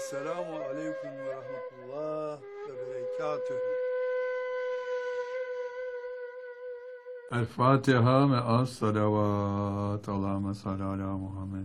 Esselamu Aleyküm ve Rahmetullah ve Berekatühü. El Fatiha ve az salavat. Allahümme salli ala Muhammed.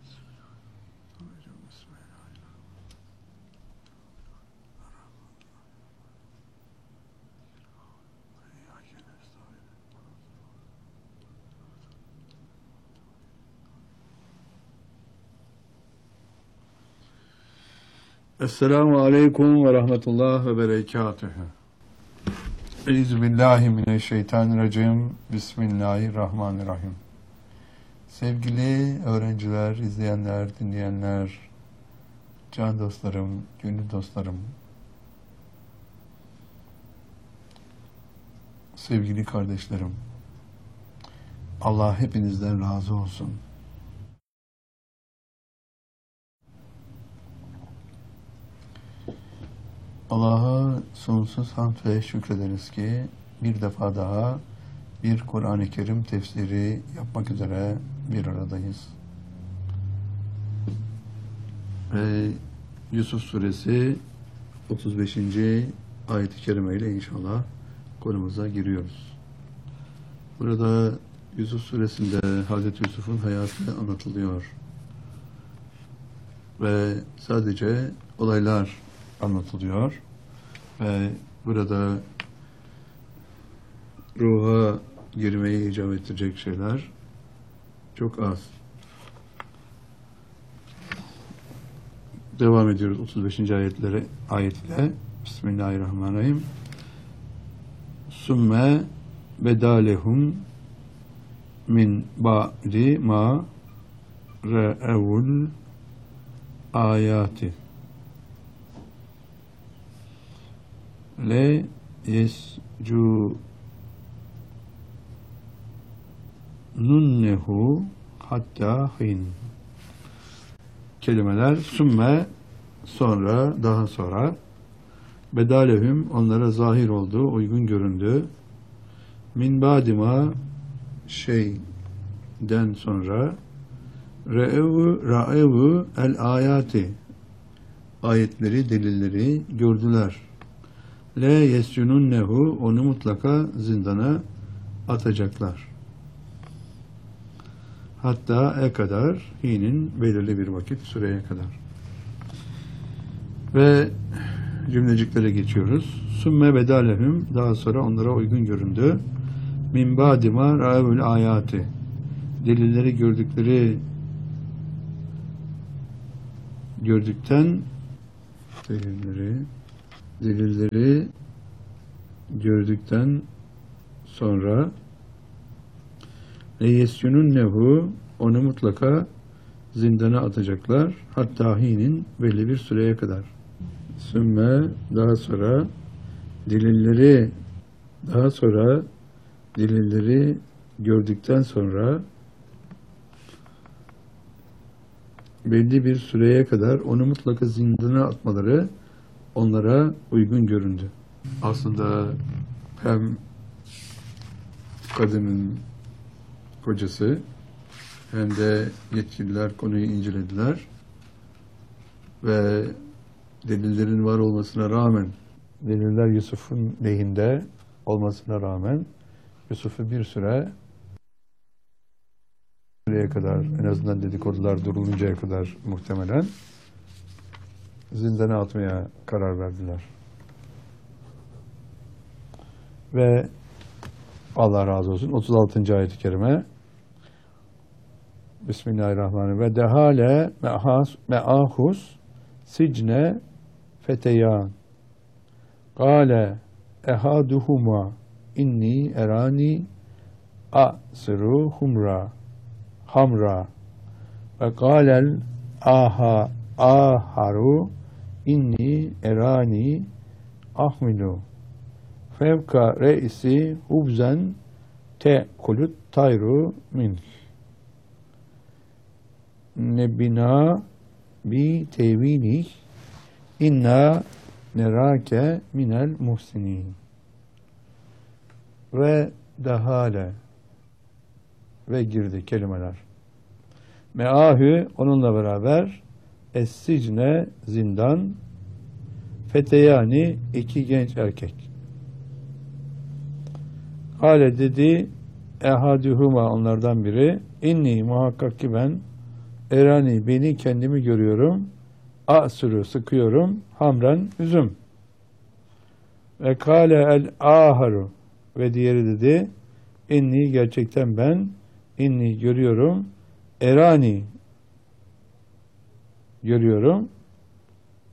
Esselamu Aleyküm ve Rahmetullah ve Berekatühü. Euzubillahimineşşeytanirracim. Bismillahirrahmanirrahim. Sevgili öğrenciler, izleyenler, dinleyenler, can dostlarım, gönül dostlarım, sevgili kardeşlerim, Allah hepinizden razı olsun. Allah'a sonsuz hamd ve şükrederiz ki bir defa daha bir Kur'an-ı Kerim tefsiri yapmak üzere bir aradayız. Ve Yusuf Suresi 35. ayet-i kerime ile inşallah konumuza giriyoruz. Burada Yusuf Suresi'nde Hazreti Yusuf'un hayatı anlatılıyor. Ve sadece olaylar anlatılıyor. Ve burada ruha girmeyi icap ettirecek şeyler çok az. Devam ediyoruz 35. ayetle. Bismillahirrahmanirrahim. Sümme bedalehum min ba'di ma re'evul ayati le yescununnehu hatta hin. Kelimeler sümme, sonra, daha sonra, bedalehum, onlara zahir oldu, uygun göründü, min badima, şeyden sonra, ra'evu el ayati, ayetleri, delilleri gördüler. Le yescununnehu, onu mutlaka zindana atacaklar. Hatta kadar, hinin belirli bir vakit, süreye kadar. Ve cümleciklere geçiyoruz. Sümme bedalehum, daha sonra onlara uygun göründü. Min badima ra'evül ayati, delilleri delilleri gördükten sonra yescununnehu, onu mutlaka zindana atacaklar. Hatta hinin belli bir süreye kadar. Sümme, daha sonra delilleri gördükten sonra belli bir süreye kadar onu mutlaka zindana atmaları onlara uygun göründü. Aslında hem kadının kocası hem de yetkililer konuyu incelediler ve delillerin var olmasına rağmen, deliller Yusuf'un lehinde olmasına rağmen Yusuf'u bir süreye kadar, en azından dedikodular duruluncaya kadar muhtemelen zindana atmaya karar verdiler. Ve Allah razı olsun 36. ayet-i kerime. Bismillahirrahmanirrahim. Ve dehale me'ahus sicne feteyan. Kale ehaduhuma inni erani a'siru hamra. Ve kâlel aharu inni erani ahmilu fevka reisi hubzen te'kulut tayru min nebina bi tevini inna nerake minel muhsinin. Ve dehale, ve girdi kelimeler. Meahü, onunla beraber, Es-sicne zindan, feteyani iki genç erkek. Kale dedi, ehadühuma onlardan biri, inni muhakkak ki ben, erani beni kendimi görüyorum, asürü sıkıyorum, hamren üzüm. Ve kale el aharu ve diğeri dedi, inni gerçekten ben, inni görüyorum, erani görüyorum,